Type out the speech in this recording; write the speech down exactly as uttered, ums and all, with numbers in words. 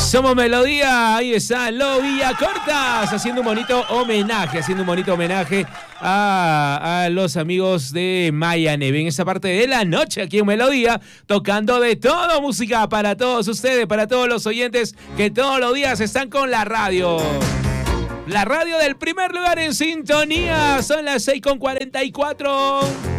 Somos Melodía, ahí está Lo Villacortas, haciendo un bonito homenaje, haciendo un bonito homenaje a, a los amigos de Maya Neve en esta parte de la noche aquí en Melodía, tocando de todo, música para todos ustedes, para todos los oyentes que todos los días están con la radio. La radio del primer lugar en sintonía, son las seis con cuarenta y cuatro.